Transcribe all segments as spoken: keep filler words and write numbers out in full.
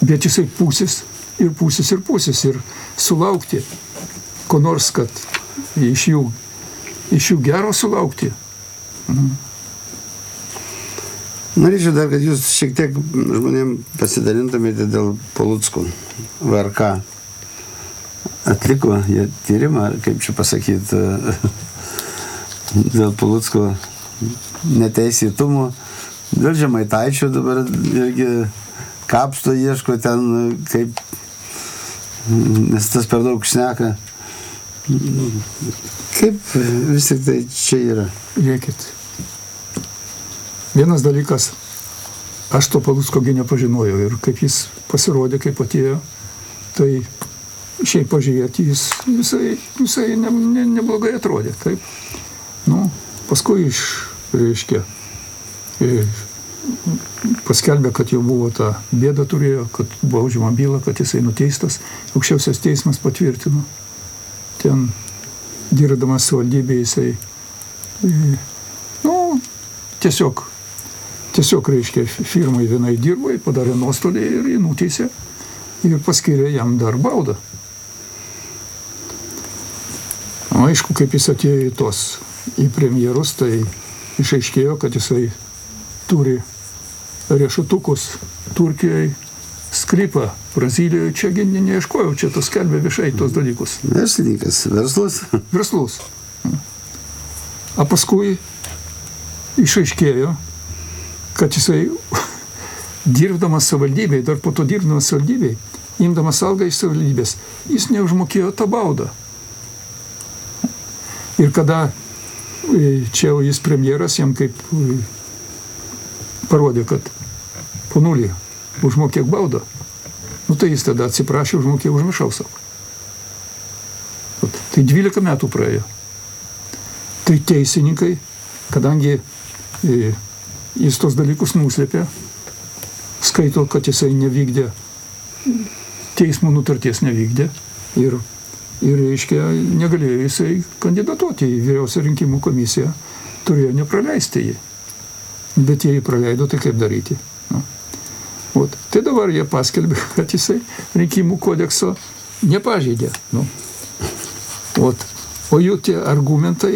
Bet jisai pūsis ir pūsis ir pūsis ir sulaukti, ko nors, kad iš jų, iš jų gero sulaukti. Mhm. Norėčiau dar, kad jūs šiek tiek žmonėm pasidalintumėte dėl Palucko. V R K atliko jie tyrimą, kaip čia pasakyti, dėl Palucko neteisėtumo. Dėl Žemaitaičio dabar irgi kapsto ieško ten, kaip, nes tas per daug šneka. Kaip vis tik tai čia yra? Žiūrėkit. Vienas dalykas, aš to Paluckogi nepažinojau ir kaip jis pasirodė, kaip atėjo, tai šiaip pažiūrėti, jis visai, visai ne, ne, neblogai atrodė. Taip. Nu, paskui iš, reiškia, paskelbė, kad jau buvo ta bėda turėjo, kad baudžiama byla, kad jisai nuteistas, aukščiausias teismas patvirtino. Ten dirbdamas savivaldybėje jisai, nu, tiesiog Tiesiog, reiškia, firmai vienai dirbo, padarė nuostolį ir jį nuteisė ir paskyrė jam dar baudą. O aišku, kaip jis atėjo į tos, į premjerus, tai išaiškėjo, kad jisai turi riešutukus Turkijoje, sklypą Brazilijoje, čiagi neieškojau, čia tas skelbė viešai tos dalykus. Verslininkas, verslus. Verslus. O paskui išaiškėjo, kad jisai dirbdamas savivaldybėje, dar po to dirbdamas savivaldybėje, imdamas algą iš savivaldybės, jis neužmokėjo tą baudą. Ir kada čia jis premjeras, jam kaip parodė, kad po nulį užmokėk baudą, nu tai jis tada atsiprašė, užmokė, užmiršau savo. Tai dvylika metų praėjo. Tai teisininkai, kadangi jis tos dalykus nuslėpė, skaito, kad jisai nevykdė, teismo nutarties nevykdė ir, ir reiškia, negalėjo jisai kandidatuoti į vyriausią rinkimų komisiją, turėjo nepraleisti jį. Bet jie jį praleido, tai kaip daryti? Nu. Ot, tai dabar jie paskelbė, kad jisai rinkimų kodekso nepažeidė. Nu. Ot, o jų tie argumentai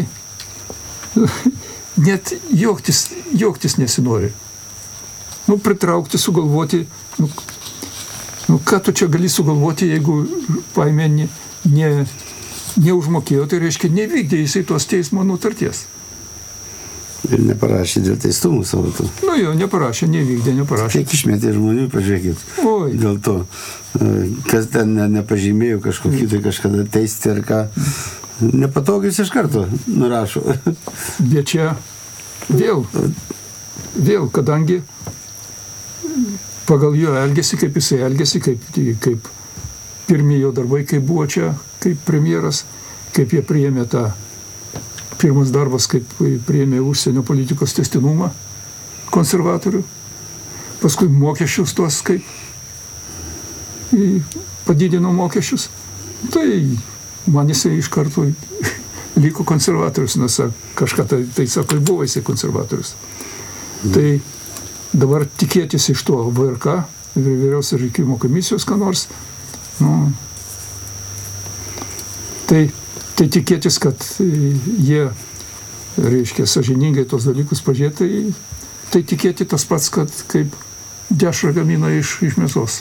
net juoktis, juoktis nesinori. Nu, pritraukti, sugalvoti, nu, nu, ką tu čia gali sugalvoti, jeigu paėmė ne, ne, neužmokėjo, tai reiškia, nevykdė jisai tos teismo nutarties. Ir neparašė dėl teistumų savo tų. Nu jo, neparašė, nevykdė, neparašė. Kiek išmetė žmonių, pažiūrėkit. Oi. Dėl to, kas ten ne, nepažymėjo kažkokį, tai kažkada teisti ar ką. Nepatogius iš karto nurašo. Bet čia vėl, vėl, kadangi pagal jo elgesį, kaip jisai elgesį, kaip, kaip pirmi jo darbai, kaip buvo čia, kaip premjeras, kaip jie priėmė tą, pirmas darbas, kaip priėmė užsienio politikos testinumą konservatorių, paskui mokesčius tos, kaip padidino mokesčius, tai man jisai iš karto liko konservatorius, nes kažką tai, tai sako, buvo jisai konservatorius. Mm. Tai dabar tikėtis iš to V R K, vyriausios rinkimų komisijos, ką nors, nu, tai, tai tikėtis, kad jie, reiškia, sąžiningai tos dalykus pažiūrėti, tai, tai tikėti tas pats, kad kaip dešrą gamina iš, iš mėsos.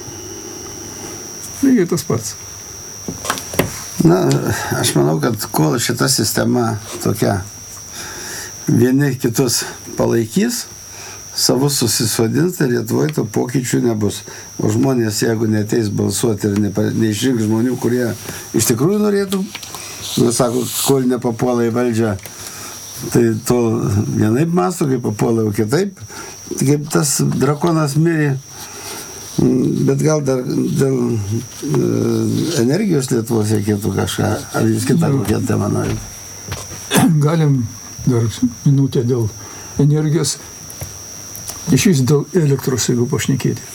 Lygiai tas pats. Na, aš manau, kad kol šita sistema tokia vieni kitus palaikys, savus susisodins, tai Lietuvoje to pokyčių nebus. O žmonės, jeigu neteis balsuoti ir nepa, neišrinks žmonių, kurie iš tikrųjų norėtų, nu, sako, kol nepapuola į valdžią, tai to vienaip mąsto, kaip papuola jau kitaip. Kaip tas drakonas mirė. Bet gal dar dėl e, energijos Lietuvos reikėtų kažką, ar jūs kitą kokią temą norite? Galim dar minutę dėl energijos, iš vis dėl elektros, jeigu pašnekėti.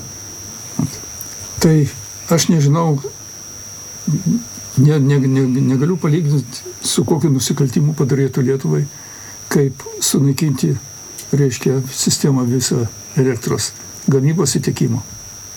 Tai aš nežinau, ne, ne, ne, negaliu palyginti, su kokiu nusikaltimu padarėtų Lietuvai, kaip sunaikinti, reiškia, sistemą visą elektros gamybos įtekimo.